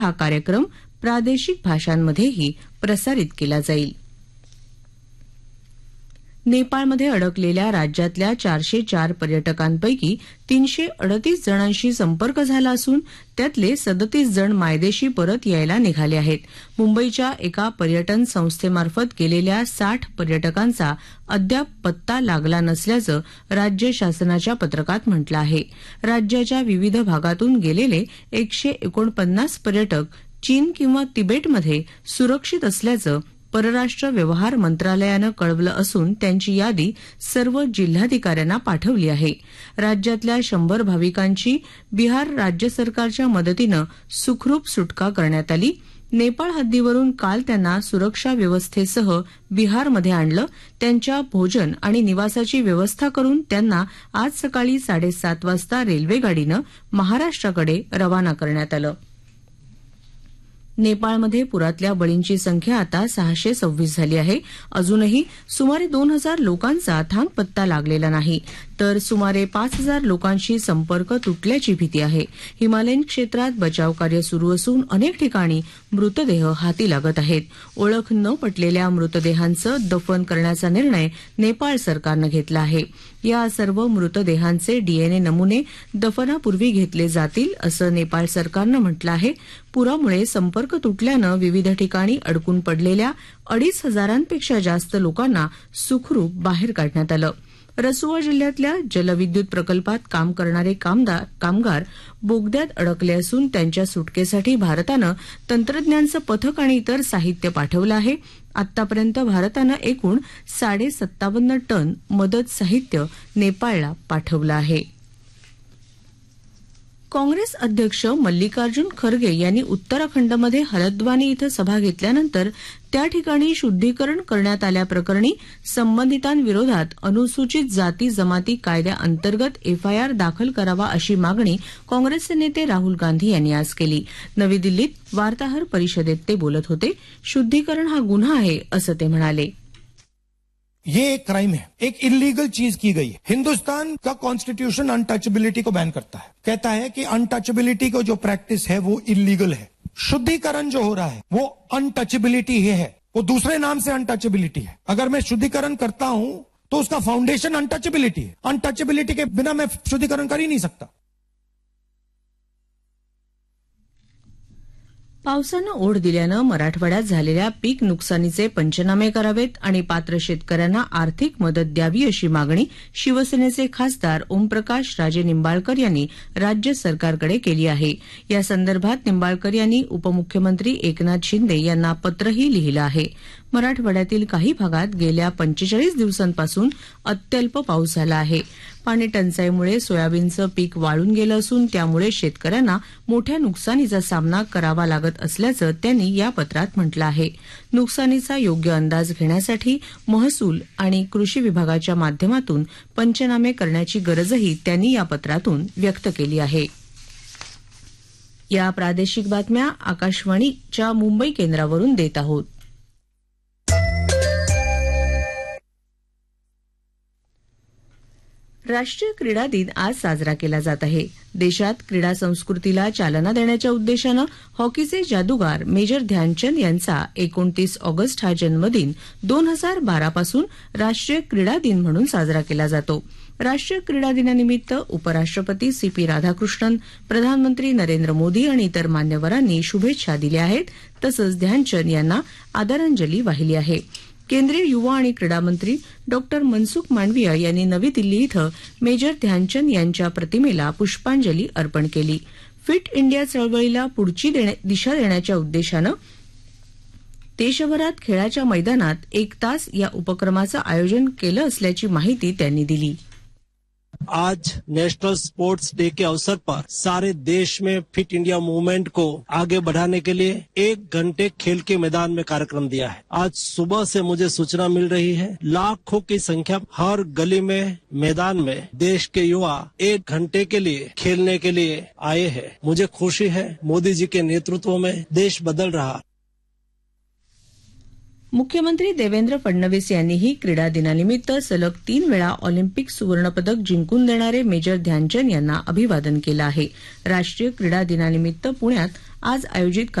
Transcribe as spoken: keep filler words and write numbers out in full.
हा कार्यक्रम प्रादेशिक भाषांमध्येही प्रसारित केला जाईल. नेपाळमध्ये अडकलेल्या राज्यातल्या चारशे चार पर्यटकांपैकी तीनशे अडतीस जणांशी संपर्क झाला असून त्यातले सदतीस जण मायदेशी परत यायला निघाले आहेत. मुंबईच्या एका पर्यटन संस्थेमार्फत गेलेल्या साठ पर्यटकांचा अद्याप पत्ता लागला नसल्याचं राज्य शासनाच्या पत्रकात म्हटलं आहे. राज्याच्या विविध भागातून गेलेले एकशे एकोणपन्नास पर्यटक चीन किंवा तिबेटमध्ये सुरक्षित असल्याचं परराष्ट्र व्यवहार मंत्रालयानं कळवलं असून त्यांची यादी सर्व जिल्हाधिकाऱ्यांना पाठवली आहे. राज्यातल्या शंभर भाविकांची बिहार राज्य सरकारच्या मदतीनं सुखरूप सुटका करण्यात आली. नेपाळ हद्दीवरून काल त्यांना सुरक्षा व्यवस्थेसह बिहारमध्ये आणलं. त्यांच्या भोजन आणि निवासाची व्यवस्था करून त्यांना आज सकाळी साडेसात वाजता रेल्वेगाडीनं महाराष्ट्राकडे रवाना करण्यात आलं. नेपाळमध्ये पुरातल्या बळींची संख्या आता सहाशे सव्वीस झाली आहे. अजूनही सुमारे दोन हजार लोकांचा थांग पत्ता लागलेला नाही, तर सुमारे पाच हजार लोकांशी संपर्क तुटल्याची भीती आहे. हिमालयन क्षेत्रात बचावकार्य सुरू असून अनेक ठिकाणी मृतदेह हाती लागत आहेत. ओळख न पटलेल्या मृतदेहांचं दफन करण्याचा निर्णय नेपाळ सरकारनं घेतला आहे. या सर्व मृतदेहांचे डीएनए नमुने दफनापूर्वी घेतले जातील असं नेपाळ सरकारनं म्हटलं आहे. पुरामुळे संपर्क तुटल्यानं विविध ठिकाणी अडकून पडलेल्या अडीच हजारांपेक्षा जास्त लोकांना सुखरूप बाहेर काढण्यात आलं. रसुआ जिल्ह्यातल्या जलविद्युत प्रकल्पात काम करणारे कामदार कामगार बोगद्यात अडकले असून त्यांच्या सुटकेसाठी भारतानं तंत्रज्ञांचं पथक आणि इतर साहित्य पाठवलं आहे. आतापर्यंत भारतानं एकूण साडे सत्तावन्न टन मदत साहित्य नेपाळला पाठवलं आहे. काँग्रेस अध्यक्ष मल्लिकार्जुन खरगे यांनी उत्तराखंडमध्ये हलद्वानी इथं सभा घेतल्यानंतर त्या ठिकाणी शुद्धीकरण करण्यात आल्याप्रकरणी संबंधितांविरोधात अनुसूचित जाती जमाती कायद्याअंतर्गत एफआयआर दाखल करावा अशी मागणी काँग्रेसचे नेते राहुल गांधी यांनी आज केली. नवी दिल्लीत वार्ताहर परिषदेत ते बोलत होते. शुद्धीकरण हा गुन्हा आहे असं ते म्हणाले. ये एक क्राइम है, एक इलीगल चीज की गई है. हिंदुस्तान का कॉन्स्टिट्यूशन अनटचेबिलिटी को बैन करता है, कहता है कि अनटचेबिलिटी को जो प्रैक्टिस है वो इलीगल है. शुद्धिकरण जो हो रहा है वो अनटचेबिलिटी ही है, वो दूसरे नाम से अनटचेबिलिटी है. अगर मैं शुद्धिकरण करता हूं तो उसका फाउंडेशन अनटचेबिलिटी है. अनटचेबिलिटी के बिना मैं शुद्धिकरण कर ही नहीं सकता. पावसानं ओढ दिल्यानं मराठवाड्यात झालेल्या पीक नुकसानीचे पंचनामे करावेत आणि पात्र शेतकऱ्यांना आर्थिक मदत द्यावी अशी मागणी शिवसेनेचे खासदार ओमप्रकाश राजे निंबाळकर यांनी राज्य सरकारकडे केली आहे. या संदर्भात निंबाळकर यांनी उपमुख्यमंत्री एकनाथ शिंदे यांना पत्रही लिहिलं आहे. मराठवाड्यातील काही भागात गेल्या पंचेचाळीस दिवसांपासून अत्यल्प पाऊस झाला आहे. पाणी टंचाईमुळे सोयाबीनचं पीक वाळून गेलं असून त्यामुळे शेतकऱ्यांना मोठ्या नुकसानीचा सामना करावा लागत असल्याचं त्यांनी या पत्रात म्हटलं आहे. नुकसानीचा योग्य अंदाज घेण्यासाठी महसूल आणि कृषी विभागाच्या माध्यमातून पंचनामे करण्याची गरजही त्यांनी या पत्रातून व्यक्त केली आहे. या प्रादेशिक बातम्या आकाशवाणीच्या मुंबई केंद्रावरून देत आहोत. राष्ट्रीय क्रीडा दिन आज साजरा केला जात आहे. देशात क्रीडा संस्कृतीला चालना देण्याच्या उद्देशानं हॉकीचे जादूगार मेजर ध्यानचंद यांचा एकोणतीस ऑगस्ट हा जन्मदिन दोन हजार बारा पासून राष्ट्रीय क्रीडा दिन म्हणून साजरा केला जातो. राष्ट्रीय क्रीडा दिनानिमित्त उपराष्ट्रपती सी पी राधाकृष्णन, प्रधानमंत्री नरेंद्र मोदी आणि इतर मान्यवरांनी शुभेच्छा दिल्या आहेत. तसंच ध्यानचंद यांना आदरांजली वाहिली आहे. केंद्रीय युवा आणि क्रीडा मंत्री डॉक्टर मनसुख मांडविया यांनी नवी दिल्ली इथं मेजर ध्यानचंद यांच्या प्रतिमेला पुष्पांजली अर्पण केली. फिट इंडिया चळवळीला पुढची दिशा देण्याच्या उद्देशानं देशभरात खेळाच्या मैदानात एक तास या उपक्रमाचं आयोजन केलं असल्याची माहिती त्यांनी दिली. आज नेशनल स्पोर्ट्स डे के अवसर पर सारे देश में फिट इंडिया मूवमेंट को आगे बढ़ाने के लिए एक घंटे खेल के मैदान में कार्यक्रम दिया है. आज सुबह से मुझे सूचना मिल रही है लाखों की संख्या हर गली में मैदान में देश के युवा एक घंटे के लिए खेलने के लिए आए हैं. मुझे खुशी है मोदी जी के नेतृत्व में देश बदल रहा. मुख्यमंत्री देवेंद्र फडणवीस यांनीही क्रीडा दिनानिमित्त सलग तीन वेळा ऑलिम्पिक सुवर्णपदक जिंकून देणारे मेजर ध्यानचंद यांना अभिवादन केलं आहे. राष्ट्रीय क्रीडा दिनानिमित्त पुण्यात आज आयोजित